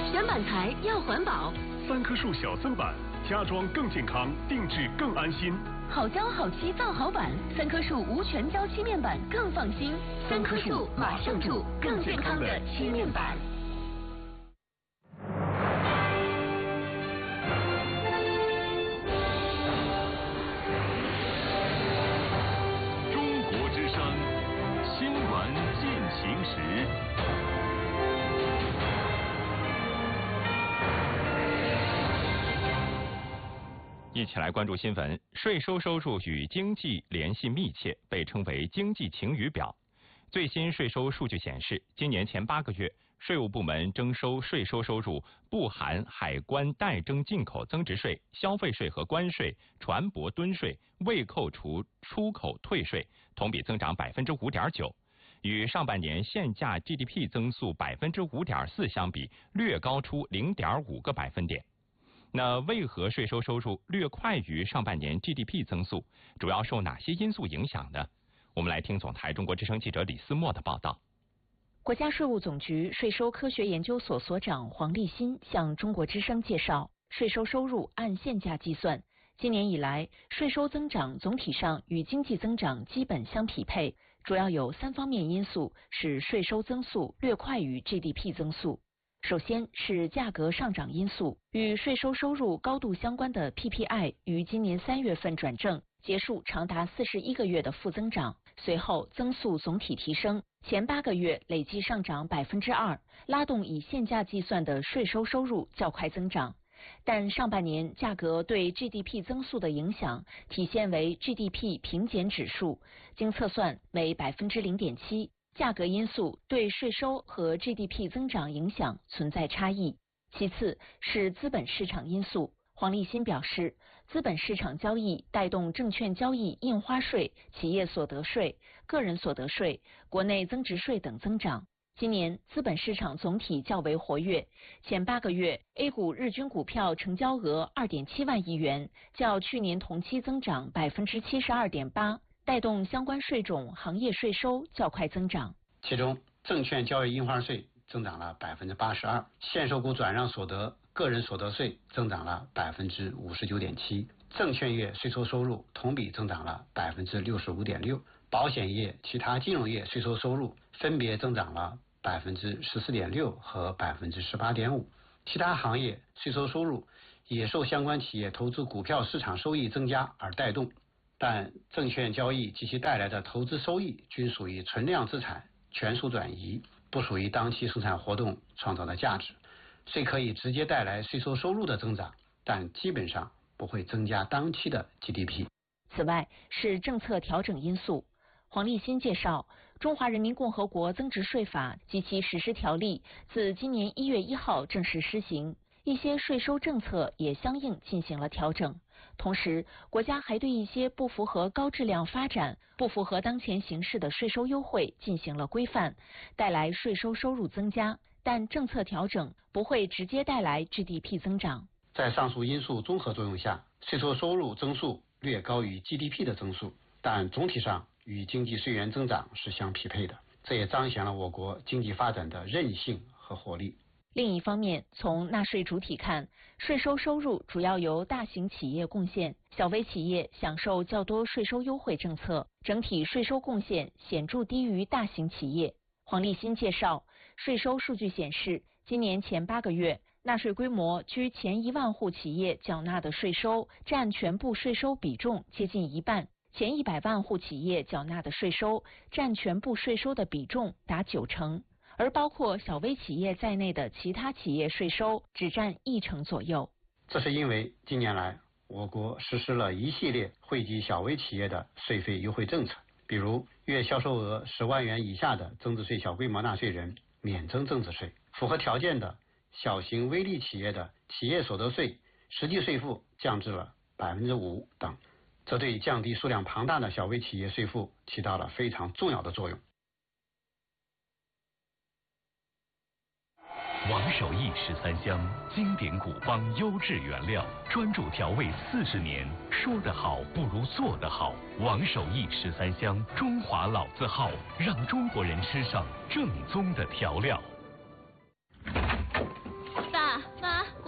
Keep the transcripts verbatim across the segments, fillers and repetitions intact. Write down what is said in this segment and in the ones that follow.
选板材要环保。 三棵树小增板，家装更健康，定制更安心。 好胶好漆造好板，三棵树无全胶漆面板更放心。三棵树马上住更健康的漆面板。 中国之声新闻进行时。 一起来关注新闻。税收收入与经济联系密切，被称为经济晴雨表。最新税收数据显示，今年前八个月，税务部门征收税收收入不含海关代征进口增值税、消费税和关税、船舶吨税未扣除出口退税，同比增长百分之五点九，与上半年现价 G D P 增速百分之五点四相比，略高出零点五个百分点。那为何税收收入略快于上半年 G D P 增速？主要受哪些因素影响呢？我们来听总台中国之声记者李思墨的报道。 国家税务总局税收科学研究所所长黄立新向中国之声介绍，税收收入按现价计算，今年以来税收增长总体上与经济增长基本相匹配，主要有三方面因素使税收增速略快于 G D P 增速。首先是价格上涨因素，与税收收入高度相关的 P P I 于今年三月份转正，结束长达四十一个月的负增长，随后增速总体提升，前八个月累计上涨百分之二，拉动以现价计算的税收收入较快增长。但上半年价格对 G D P 增速的影响体现为 G D P 平减指数，经测算为百分之零点七。价格因素对税收和 G D P 增长影响存在差异。其次是资本市场因素，黄立新表示，资本市场交易带动证券交易印花税、企业所得税、个人所得税、国内增值税等增长。今年资本市场总体较为活跃，前八个月 A 股日均股票成交额 二点七万亿元，较去年同期增长 百分之七十二点八。带动相关税种行业税收较快增长， 其中证券交易印花税增长了百分之八十二，限售股转让所得个人所得税增长了百分之五十九点七，证券业税收收入同比增长了百分之六十五点六，保险业、其他金融业税收收入分别增长了百分之十四点六和百分之十八点五，其他行业税收收入也受相关企业投资股票市场收益增加而带动。但证券交易及其带来的投资收益均属于存量资产全数转移，不属于当期生产活动创造的价值，虽可以直接带来税收收入的增长，但基本上不会增加当期的 G D P。 此外是政策调整因素。黄立新介绍，中华人民共和国增值税法及其实施条例自今年一月一号正式施行，一些税收政策也相应进行了调整。同时，国家还对一些不符合高质量发展、不符合当前形势的税收优惠进行了规范，带来税收收入增加，但政策调整不会直接带来 G D P 增长。 在上述因素综合作用下，税收收入增速略高于 G D P 的增速，但总体上与经济税源增长是相匹配的，这也彰显了我国经济发展的韧性和活力。 另一方面，从纳税主体看，税收收入主要由大型企业贡献，小微企业享受较多税收优惠政策，整体税收贡献显著低于大型企业。黄立新介绍，税收数据显示，今年前八个月，纳税规模居前一万户企业缴纳的税收占全部税收比重接近一半，前一百万户企业缴纳的税收占全部税收的比重达九成。而包括小微企业在内的其他企业税收只占一成左右。 这是因为近年来我国实施了一系列惠及小微企业的税费优惠政策，比如月销售额十万元以下的增值税小规模纳税人免征增值税，符合条件的小型微利企业的企业所得税实际税负降至了百分之五等，这对降低数量庞大的小微企业税负起到了非常重要的作用。 王守义十三香，经典古方优质原料，专注调味四十年，说得好不如做得好。王守义十三香，中华老字号，让中国人吃上正宗的调料。 早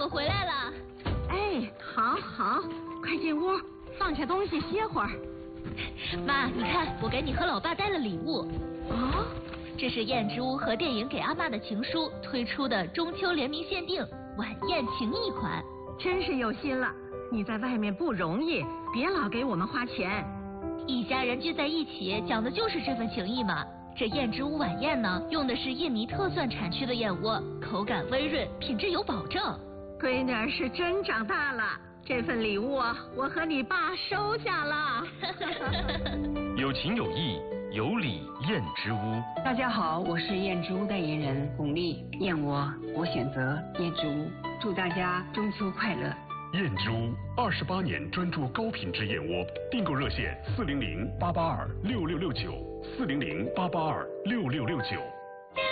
回来了。 哎，好好，快进屋，放下东西歇会儿。 妈，你看，我给你和老爸带了礼物。 哦， 这是燕之屋和电影给阿妈的情书推出的中秋联名限定晚宴情谊款。 真是有心了，你在外面不容易，别老给我们花钱。 一家人聚在一起，讲的就是这份情谊嘛。这燕之屋晚宴呢，用的是印尼特蒜产区的燕窝，口感微润，品质有保证。 闺女儿是真长大了，这份礼物啊，我和你爸收下了。 有情有义，有礼燕之屋。 大家好，我是燕之屋代言人巩俐，燕窝我选择燕之屋，祝大家中秋快乐。 燕之屋二十八年专注高品质燕窝，订购热线四零零八八二六六六九四零零八八二六六六九。